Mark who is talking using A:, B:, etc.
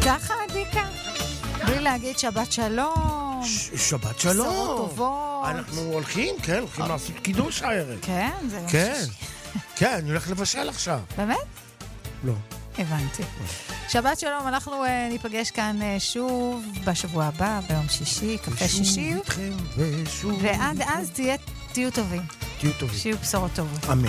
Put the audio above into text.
A: ככה דיקה. בלי להגיד שבת שלום.
B: שבת שלום.
A: בשורות טובות.
B: אנחנו הולכים, כן, הולכים לעשות קידוש הערב.
A: כן, זה יום
B: כן.
A: שישי.
B: כן, אני הולך לבשל עכשיו.
A: באמת?
B: לא.
A: הבנתי. שבת שלום, אנחנו ניפגש כאן שוב בשבוע הבא, ביום שישי, קפה שישי.
B: ושוב איתכם ושוב.
A: ועד אז תהיו טובים.
B: תהיו טובים.
A: שיהיו בשורות טובות.
B: אמן.